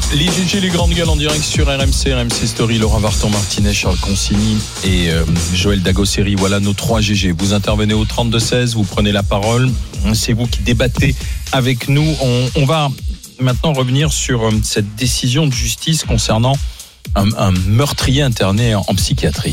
Les GG, les grandes gueules en direct sur RMC Story, Laurent Varton-Martinet, Charles Consigny et Joël Dagosseri. Voilà nos 3 GG. Vous intervenez au 32-16, vous prenez la parole. C'est vous qui débattez avec nous. On va maintenant revenir sur cette décision de justice concernant un meurtrier interné en psychiatrie.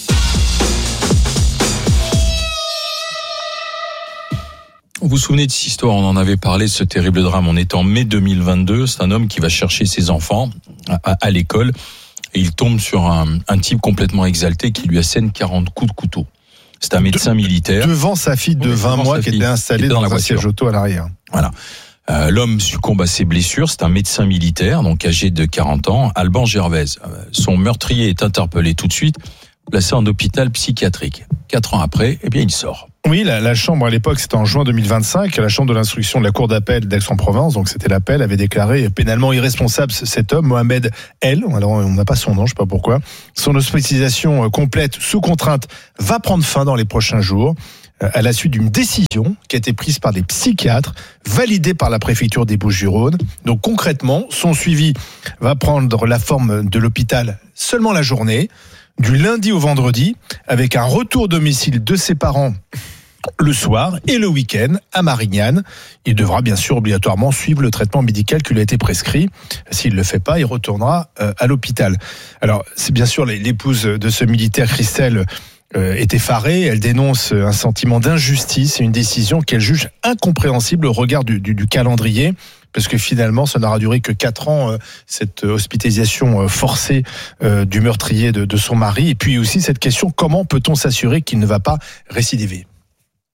Vous vous souvenez de cette histoire, on en avait parlé, de ce terrible drame. On est en mai 2022, c'est un homme qui va chercher ses enfants à l'école et il tombe sur un type complètement exalté qui lui assène 40 coups de couteau. C'est un médecin militaire. Devant sa fille de 20 mois qui était installée dans la siège auto à l'arrière. Voilà. L'homme succombe à ses blessures, c'est un médecin militaire, donc âgé de 40 ans, Alban Gervaise. Son meurtrier est interpellé tout de suite, placé en hôpital psychiatrique. 4 ans après, eh bien, il sort. Oui, la chambre à l'époque, c'était en juin 2025, la chambre de l'instruction de la cour d'appel d'Aix-en-Provence, donc c'était l'appel, avait déclaré pénalement irresponsable cet homme, Mohamed L. Alors on n'a pas son nom, je ne sais pas pourquoi. Son hospitalisation complète sous contrainte va prendre fin dans les prochains jours, à la suite d'une décision qui a été prise par des psychiatres, validée par la préfecture des Bouches-du-Rhône. Donc concrètement, son suivi va prendre la forme de l'hôpital seulement la journée, du lundi au vendredi, avec un retour au domicile de ses parents le soir et le week-end à Marignane. Il devra bien sûr obligatoirement suivre le traitement médical qui lui a été prescrit. S'il ne le fait pas, il retournera à l'hôpital. Alors, c'est bien sûr l'épouse de ce militaire, Christelle, est effarée. Elle dénonce un sentiment d'injustice et une décision qu'elle juge incompréhensible au regard du calendrier. Parce que finalement, ça n'aura duré que 4 ans, cette hospitalisation forcée du meurtrier de son mari. Et puis aussi cette question, comment peut-on s'assurer qu'il ne va pas récidiver ? Charles ?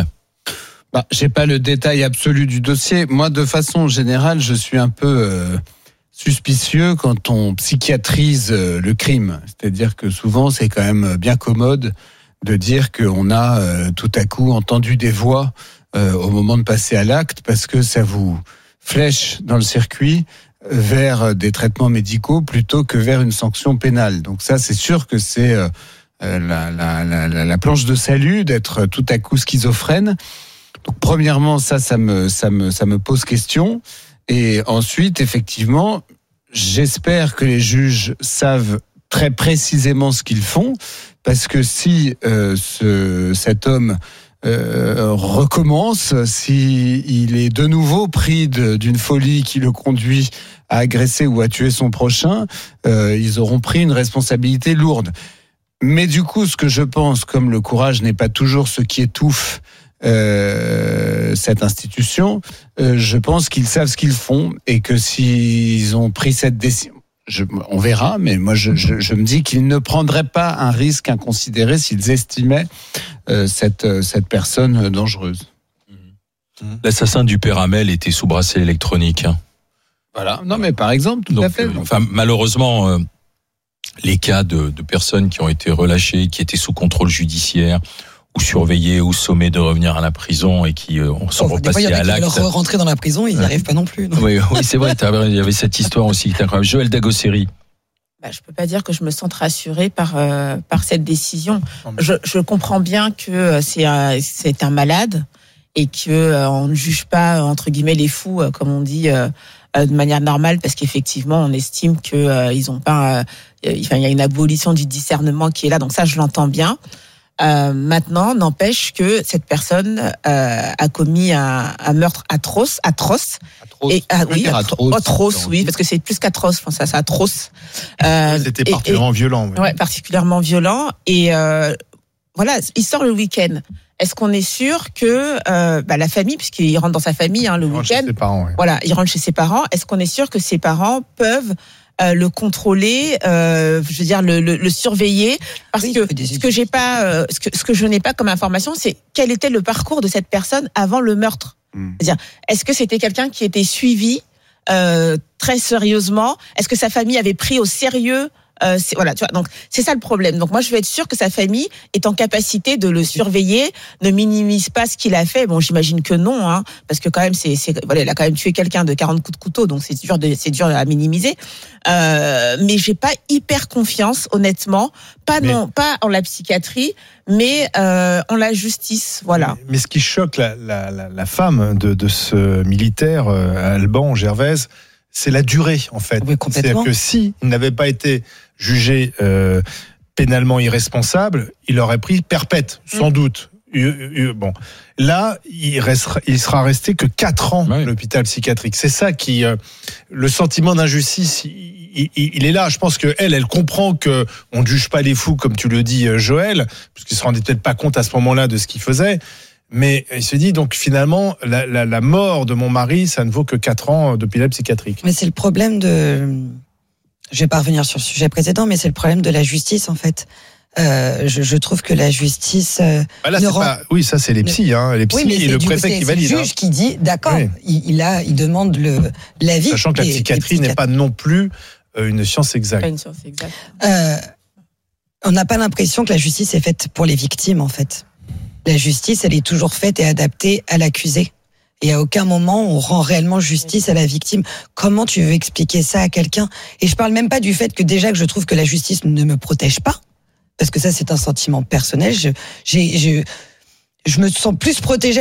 J'ai pas le détail absolu du dossier. Moi, de façon générale, je suis un peu suspicieux quand on psychiatrise le crime. C'est-à-dire que souvent, c'est quand même bien commode de dire qu'on a tout à coup entendu des voix au moment de passer à l'acte, parce que ça vous flèche dans le circuit vers des traitements médicaux plutôt que vers une sanction pénale. Donc ça, c'est sûr que c'est la planche de salut d'être tout à coup schizophrène. Donc premièrement, ça me pose question. Et ensuite, effectivement, j'espère que les juges savent très précisément ce qu'ils font, parce que si cet homme recommence, si il est de nouveau pris d'une folie qui le conduit à agresser ou à tuer son prochain, ils auront pris une responsabilité lourde. Mais du coup, ce que je pense, comme le courage n'est pas toujours ce qui étouffe cette institution, je pense qu'ils savent ce qu'ils font et que s'ils ont pris cette décision, on verra, mais moi je me dis qu'ils ne prendraient pas un risque inconsidéré s'ils estimaient cette personne dangereuse. L'assassin du père Hamel était sous bracelet électronique. Voilà, non mais par exemple, tout à fait. Malheureusement, les cas de personnes qui ont été relâchées, qui étaient sous contrôle judiciaire, ou surveillés, ou sommés de revenir à la prison et qui sont repassés à l'acte. Ils leur rentrer dans la prison, ils n'y arrivent pas non plus. Non. Oui, c'est vrai, il y avait cette histoire aussi qui était incroyable. Joël Dagosseri. Je peux pas dire que je me sente rassurée par cette décision. Je comprends bien que c'est un malade et que on ne juge pas entre guillemets les fous comme on dit de manière normale, parce qu'effectivement on estime que ils ont pas il y a une abolition du discernement qui est là, donc ça je l'entends bien. Maintenant, n'empêche que cette personne a commis un meurtre atroce. Et atroce, oui, parce que c'est plus qu'atroce. Je pense que c'est atroce. C'était particulièrement violent. Oui. Ouais, particulièrement violent. Et voilà, il sort le week-end. Est-ce qu'on est sûr que la famille, puisqu'il rentre dans sa famille le week-end, chez ses parents, oui. Voilà, il rentre chez ses parents. Est-ce qu'on est sûr que ses parents peuvent le contrôler, le surveiller, parce que ce que je n'ai pas comme information, c'est quel était le parcours de cette personne avant le meurtre. C'est-à-dire, est-ce que c'était quelqu'un qui était suivi très sérieusement? Est-ce que sa famille avait pris au sérieux voilà, tu vois, donc c'est ça le problème. Donc moi je veux être sûre que sa famille est en capacité de le surveiller, ne minimise pas ce qu'il a fait. Bon, j'imagine que non, parce que quand même voilà, il a quand même tué quelqu'un de 40 coups de couteau, donc c'est dur à minimiser. Mais j'ai pas hyper confiance, honnêtement, pas en la psychiatrie, mais en la justice, voilà. Mais ce qui choque la femme de ce militaire, Alban Gervaise, c'est la durée, en fait. Oui, complètement. C'est-à-dire que s'il n'avait pas été jugé pénalement irresponsable, il aurait pris perpète, sans doute. Bon, là, il sera resté que 4 ans à l'hôpital psychiatrique. C'est ça qui, le sentiment d'injustice, il est là. Je pense que elle comprend que on ne juge pas les fous, comme tu le dis, Joël, parce qu'il se rendait peut-être pas compte à ce moment-là de ce qu'il faisait. Mais il se dit donc finalement la mort de mon mari, ça ne vaut que 4 ans d'hôpital psychiatrique. Mais c'est le problème je vais pas revenir sur le sujet précédent, mais c'est le problème de la justice en fait. Je trouve que la justice oui, ça c'est les psys, les psys et le préfet qui valide. C'est le juge qui dit d'accord, il demande l'avis. Sachant que la psychiatrie n'est pas non plus une science exacte. Pas une science exacte. On n'a pas l'impression que la justice est faite pour les victimes en fait. La justice, elle est toujours faite et adaptée à l'accusé. Et à aucun moment, on rend réellement justice à la victime. Comment tu veux expliquer ça à quelqu'un ? Et je parle même pas du fait que déjà que je trouve que la justice ne me protège pas. Parce que ça, c'est un sentiment personnel. Je me sens plus protégée